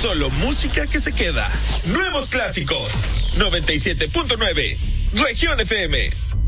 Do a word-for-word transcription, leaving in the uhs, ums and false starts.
Solo música que se queda. Nuevos clásicos. noventa y siete punto nueve. Región F M.